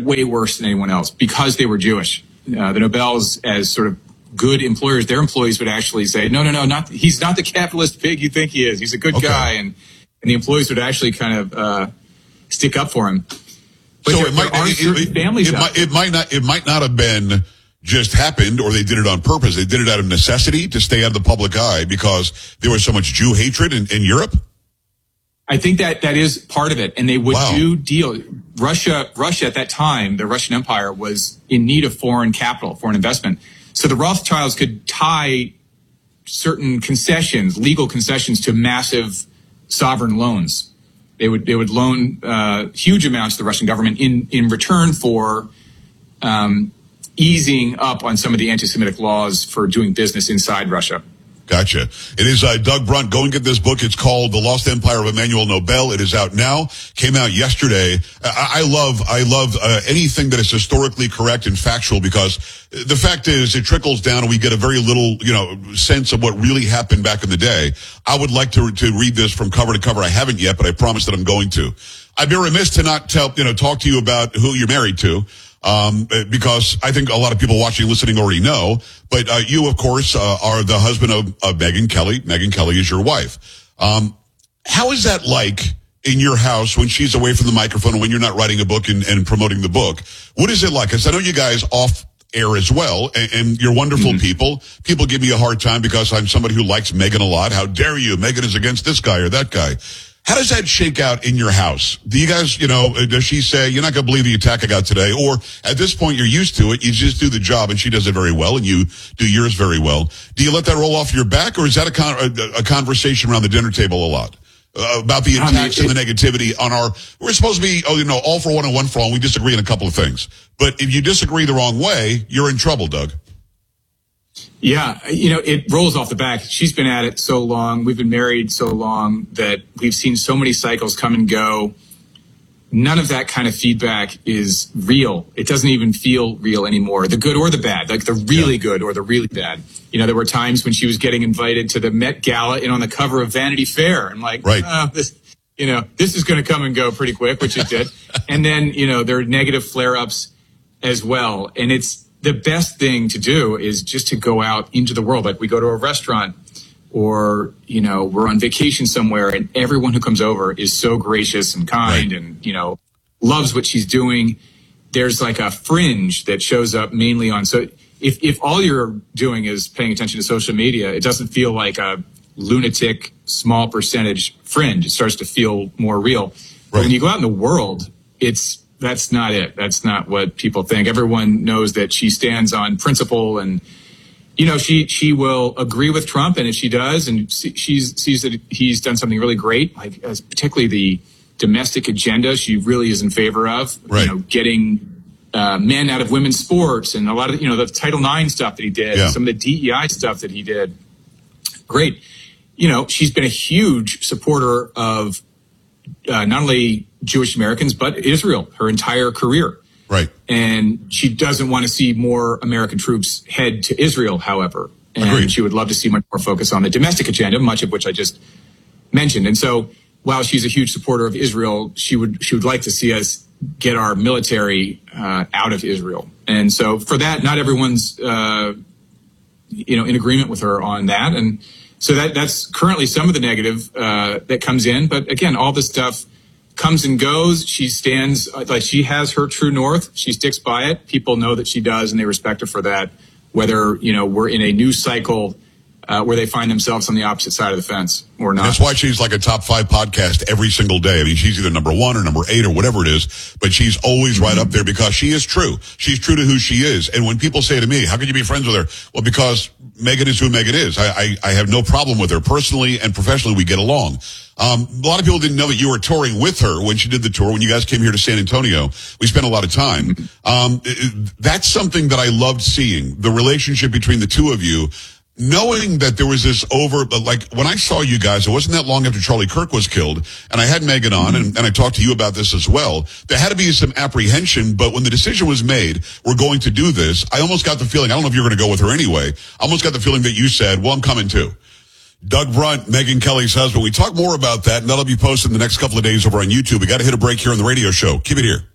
way worse than anyone else because they were Jewish. The Nobels, as sort of good employers, their employees would actually say, no, he's not the capitalist pig you think he is. He's a good guy. And the employees would actually kind of stick up for him. But so it might not have been just happened or they did it on purpose. They did it out of necessity to stay out of the public eye because there was so much Jew hatred in Europe. I think that is part of it. And they would do deal. Russia at that time, the Russian Empire was in need of foreign capital, foreign investment. So the Rothschilds could tie certain concessions, legal concessions, to massive sovereign loans. They would loan huge amounts to the Russian government in return for easing up on some of the anti-Semitic laws for doing business inside Russia. Gotcha. It is Doug Brunt. Go and get this book. It's called The Lost Empire of Emmanuel Nobel. It is out now. Came out yesterday. I love anything that is historically correct and factual because the fact is it trickles down and we get a very little, sense of what really happened back in the day. I would like to read this from cover to cover. I haven't yet, but I promise that I'm going to. I'd be remiss to not talk to you about who you're married to. Because I think a lot of people watching, listening already know, but you, of course, are the husband of Megyn Kelly. Megyn Kelly is your wife. How is that like in your house when she's away from the microphone and when you're not writing a book and promoting the book? What is it like? Because I know you guys off air as well, and you're wonderful people. People give me a hard time because I'm somebody who likes Megyn a lot. How dare you? Megyn is against this guy or that guy. How does that shake out in your house? Do you guys, does she say, you're not going to believe the attack I got today? Or at this point, you're used to it. You just do the job and she does it very well and you do yours very well. Do you let that roll off your back or is that a conversation around the dinner table a lot? About the attacks and the negativity we're supposed to be, all for one and one for all. And we disagree on a couple of things. But if you disagree the wrong way, you're in trouble, Doug. Yeah, it rolls off the back. She's been at it so long. We've been married so long that we've seen so many cycles come and go. None of that kind of feedback is real. It doesn't even feel real anymore, the good or the bad, like the really good or the really bad. There were times when she was getting invited to the Met Gala and on the cover of Vanity Fair. I'm like, this is going to come and go pretty quick, which it did. And then, there are negative flare-ups as well. And the best thing to do is just to go out into the world. Like we go to a restaurant or, we're on vacation somewhere and everyone who comes over is so gracious and kind and, loves what she's doing. There's like a fringe that shows up mainly on. So if all you're doing is paying attention to social media, it doesn't feel like a lunatic small percentage fringe. It starts to feel more real. But when you go out in the world, that's not it. That's not what people think. Everyone knows that she stands on principle and, she will agree with Trump. And if she does, and she sees that he's done something really great, like particularly the domestic agenda, she really is in favor of, getting men out of women's sports and a lot of, the Title IX stuff that he did, and some of the DEI stuff that he did. Great. She's been a huge supporter of not only Jewish Americans, but Israel, her entire career. Right. And she doesn't want to see more American troops head to Israel, however. And Agreed. She would love to see much more focus on the domestic agenda, much of which I just mentioned. And so while she's a huge supporter of Israel, she would like to see us get our military out of Israel. And so for that, not everyone's in agreement with her on that. And so that's currently some of the negative that comes in. But again, all this stuff comes and goes. She stands like she has her true north. She sticks by it. People know that she does, and they respect her for that. Whether we're in a news cycle where they find themselves on the opposite side of the fence or not. That's why she's like a top 5 podcast every single day. I mean, she's either number 1 or number 8 or whatever it is, but she's always right up there because she is true. She's true to who she is. And when people say to me, how can you be friends with her? Well, because Megyn is who Megyn is. I have no problem with her personally and professionally. We get along. A lot of people didn't know that you were touring with her when she did the tour. When you guys came here to San Antonio, we spent a lot of time. That's something that I loved seeing, the relationship between the two of you. Knowing that there was this like when I saw you guys, it wasn't that long after Charlie Kirk was killed, and I had Megyn on, and I talked to you about this as well. There had to be some apprehension, but when the decision was made, we're going to do this, I almost got the feeling, I don't know if you're going to go with her anyway, I almost got the feeling that you said, well, I'm coming too. Doug Brunt, Megyn Kelly's husband. We talk more about that, and that'll be posted in the next couple of days over on YouTube. We got to hit a break here on the radio show. Keep it here.